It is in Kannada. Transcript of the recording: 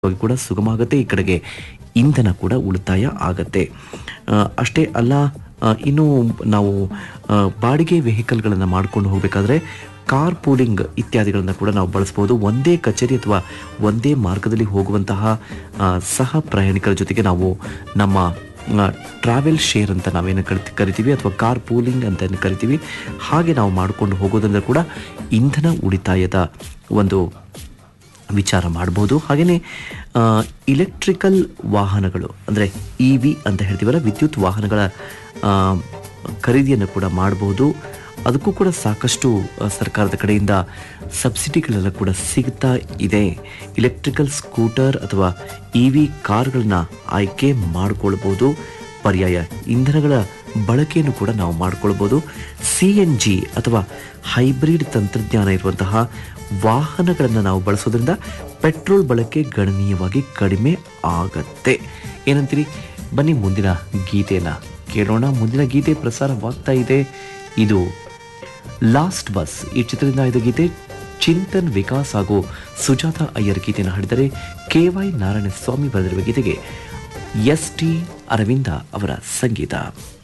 ಕೂಡ ಸುಗಮ ಆಗುತ್ತೆ. ಈ ಕಡೆಗೆ ಇಂಧನ ಕೂಡ ಉಳಿತಾಯ ಆಗತ್ತೆ. ಅಷ್ಟೇ ಅಲ್ಲ, ಇನ್ನು ನಾವು ಬಾಡಿಗೆ ವೆಹಿಕಲ್ಗಳನ್ನು ಮಾಡ್ಕೊಂಡು ಹೋಗಬೇಕಾದ್ರೆ ಕಾರ್ ಪೂಲಿಂಗ್ ಇತ್ಯಾದಿಗಳನ್ನು ಕೂಡ ನಾವು ಬಳಸ್ಬೋದು. ಒಂದೇ ಕಚೇರಿ ಅಥವಾ ಒಂದೇ ಮಾರ್ಗದಲ್ಲಿ ಹೋಗುವಂತಹ ಸಹ ಪ್ರಯಾಣಿಕರ ಜೊತೆಗೆ ನಾವು ನಮ್ಮ ಟ್ರಾವೆಲ್ ಶೇರ್ ಅಂತ ನಾವೇನು ಕರಿತೀವಿ ಅಥವಾ ಕಾರ್ ಪೂಲಿಂಗ್ ಅಂತ ಕರಿತೀವಿ, ಹಾಗೆ ನಾವು ಮಾಡಿಕೊಂಡು ಹೋಗೋದ್ರಿಂದ ಕೂಡ ಇಂಧನ ಉಳಿತಾಯದ ಒಂದು ವಿಚಾರ ಮಾಡ್ಬೋದು. ಹಾಗೆಯೇ ಇಲೆಕ್ಟ್ರಿಕಲ್ ವಾಹನಗಳು ಅಂದರೆ EV ಅಂತ ಹೇಳ್ತೀವಲ್ಲ, ವಿದ್ಯುತ್ ವಾಹನಗಳ ಖರೀದಿಯನ್ನು ಕೂಡ ಮಾಡಬಹುದು. ಅದಕ್ಕೂ ಕೂಡ ಸಾಕಷ್ಟು ಸರ್ಕಾರದ ಕಡೆಯಿಂದ ಸಬ್ಸಿಡಿಗಳೆಲ್ಲ ಕೂಡ ಸಿಗ್ತಾ ಇದೆ. ಇಲೆಕ್ಟ್ರಿಕಲ್ ಸ್ಕೂಟರ್ ಅಥವಾ EV ಕಾರ್ಗಳನ್ನ ಆಯ್ಕೆ ಮಾಡಿಕೊಳ್ಬೋದು. ಪರ್ಯಾಯ ಇಂಧನಗಳ ಬಳಕೆಯನ್ನು ಕೂಡ ನಾವು ಮಾಡಿಕೊಳ್ಬೋದು. CNG ಅಥವಾ ಹೈಬ್ರಿಡ್ ತಂತ್ರಜ್ಞಾನ ಇರುವಂತಹ ವಾಹನಗಳನ್ನು ನಾವು ಬಳಸೋದ್ರಿಂದ ಪೆಟ್ರೋಲ್ ಬಳಕೆ ಗಣನೀಯವಾಗಿ ಕಡಿಮೆ ಆಗತ್ತೆ. ಏನಂತೀರಿ? ಬನ್ನಿ ಮುಂದಿನ ಗೀತೆಯನ್ನು ಕೇಳೋಣ. ಮುಂದಿನ ಗೀತೆ ಪ್ರಸಾರವಾಗ್ತಾ ಇದೆ. ಇದು ಲಾಸ್ಟ್ ಬಸ್ ಈ ಚಿತ್ರದಿಂದ ಆಯ್ದ ಗೀತೆ. ಚಿಂತನ್ ವಿಕಾಸ್ ಹಾಗೂ ಸುಜಾತ ಅಯ್ಯರ್ ಗೀತೆಯನ್ನು ಹಾಡಿದರೆ KY ನಾರಾಯಣ ಸ್ವಾಮಿ ಬರೆದಿರುವ ಗೀತೆಗೆ ST ಅರವಿಂದ ಅವರ ಸಂಗೀತ.